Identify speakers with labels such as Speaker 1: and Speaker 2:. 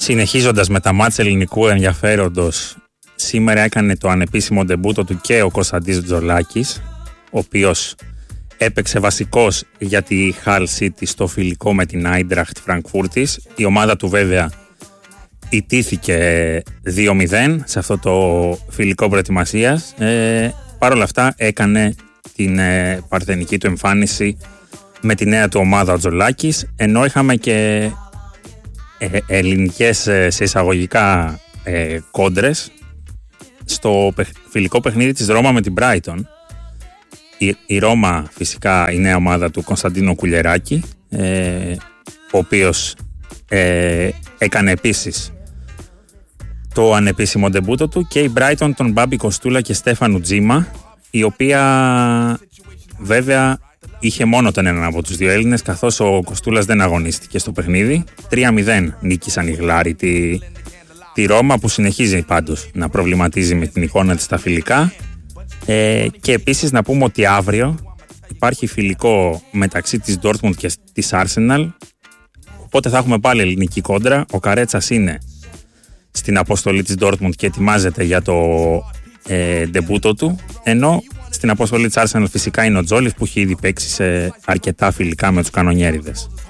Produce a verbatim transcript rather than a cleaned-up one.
Speaker 1: Συνεχίζοντας με τα μάτς ελληνικού ενδιαφέροντος, σήμερα έκανε το ανεπίσημο ντεμπούτο του και ο Κωνσταντής Τζολάκης, ο οποίος έπαιξε βασικός για τη Hull City στο φιλικό με την Άιντραχτ Φραγκφούρτης. Η ομάδα του βέβαια ιτήθηκε δύο μηδέν σε αυτό το φιλικό προετοιμασίας. Ε, Παρ' όλα αυτά έκανε την ε, παρθενική του εμφάνιση με τη νέα του ομάδα ο Τζολάκης, ενώ είχαμε και ε, ελληνικές ε, σε εισαγωγικά ε, κόντρες στο παιχ, φιλικό παιχνίδι της Ρώμα με την Brighton. Η, η Ρώμα φυσικά η νέα ομάδα του Κωνσταντίνου Κουλιεράκη, ε, ο οποίος ε, έκανε επίσης το ανεπίσημο ντεμπούτο του, και η Brighton τον Μπάμπη Κοστούλα και Στέφανου Τζίμα, η οποία βέβαια είχε μόνο τον έναν από τους δύο Έλληνες, καθώς ο Κοστούλας δεν αγωνίστηκε στο παιχνίδι. τρία μηδέν νίκησαν οι Γλάροι τη, τη Ρώμα, που συνεχίζει πάντως να προβληματίζει με την εικόνα της στα φιλικά. Ε, και επίσης να πούμε ότι αύριο υπάρχει φιλικό μεταξύ της Dortmund και της Arsenal, οπότε θα έχουμε πάλι ελληνική κόντρα. Ο Καρέτσας είναι στην αποστολή της Dortmund και ετοιμάζεται για το ε, ντεμπούτο του, ενώ στην αποστολή της Arsenal φυσικά είναι ο Τζόλης, που έχει ήδη παίξει σε αρκετά φιλικά με τους κανονιέριδες.